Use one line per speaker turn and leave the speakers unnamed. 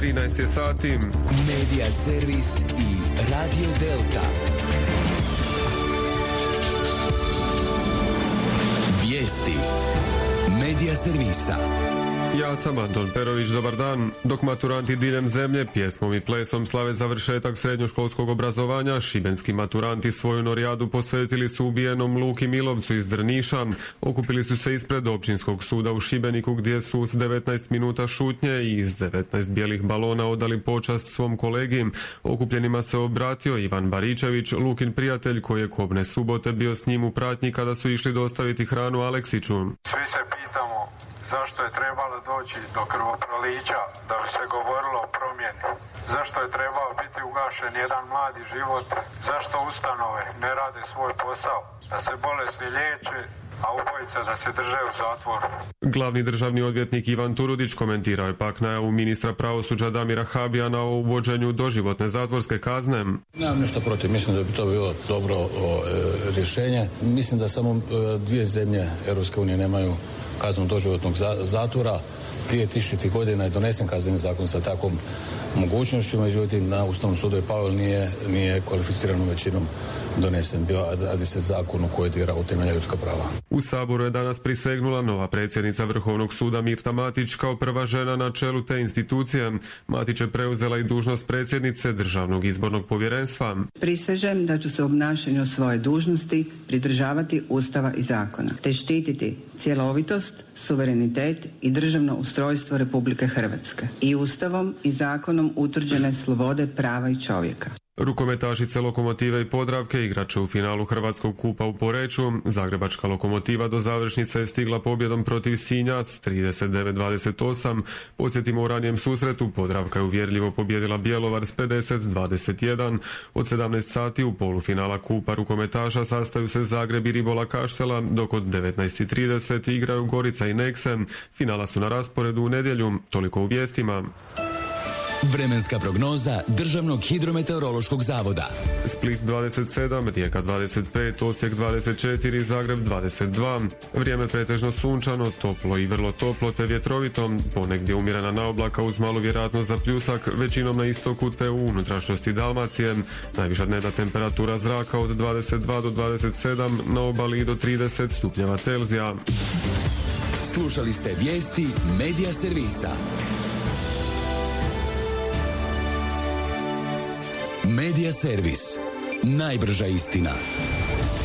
13 je sati.
Medija servis i Radio Delta. Vijesti Medija servisa.
Ja sam Anton Perović, dobar dan. Dok maturanti diljem zemlje pjesmom i plesom slave završetak srednjoškolskog obrazovanja, šibenski maturanti svoju norijadu posvetili su ubijenom Luki Milovcu iz Drniša. Okupili su se ispred Općinskog suda u Šibeniku gdje su s 19 minuta šutnje i iz 19 bijelih balona odali počast svom kolegi. Okupljenima se obratio Ivan Baričević, Lukin prijatelj koji je kobne subote bio s njim u pratnji kada su išli dostaviti hranu Aleksiću.
Svi se pitamo zašto je trebalo doći do krvoprolića da bi se govorilo o promjeni. Zašto je trebao biti ugašen jedan mladi život? Zašto ustanove ne rade svoj posao? Da se bolesni liječe, a ubojice da se drže u zatvoru.
Glavni državni odvjetnik Ivan Turudić komentirao je pak najavu ministra pravosuđa Damira Habijana o uvođenju doživotne zatvorske kazne.
Nemam nešto protiv, mislim da bi to bilo dobro rješenje. Mislim da samo dvije zemlje Europske unije nemaju kaznu doživotnog zatvora. 2000. godina je donesen kazneni zakon sa takvom mogućnošću, međutim na Ustavnom sudu je pao, nije kvalificiranom većinom donesen bio, radi se zakon koji dira u temelja ljudska prava.
U Saboru je danas prisegnula nova predsjednica Vrhovnog suda Mirta Matić kao prva žena na čelu te institucije. Matić je preuzela i dužnost predsjednice Državnog izbornog povjerenstva.
Prisežem da ću se u obnašanju svoje dužnosti pridržavati Ustava i zakona, te štititi cjelovitost, suverenitet i državno ustrojstvo Republike Hrvatske i Ustavom i zakonom utvrđene slobode, prava i čovjeka.
Rukometašice Lokomotive i Podravke igrače u finalu Hrvatskog kupa u Poreču. Zagrebačka Lokomotiva do završnice je stigla pobjedom protiv Sinjac 39-28. Podsjetimo, u ranijem susretu Podravka je uvjerljivo pobjedila Bjelovar s 50-21. Od 17 sati u polufinala kupa rukometaša sastaju se Zagreb i Ribola Kaštela, dok od 19:30 igraju Gorica i Nekse. Finala su na rasporedu u nedjelju. Toliko u vijestima.
Vremenska prognoza Državnog hidrometeorološkog zavoda.
Split 27, Rijeka 25, Osijek 24, Zagreb 22. Vrijeme pretežno sunčano, toplo i vrlo toplo te vjetrovito, ponegdje umjerena naoblaka uz malu vjerojatnost za pljusak, većinom na istoku te u unutrašnjosti Dalmacije. Najviša dnevna temperatura zraka od 22 do 27, na obali i do 30 stupnjeva Celzija.
Slušali ste vijesti Medija servisa. Medija servis. Najbrža istina.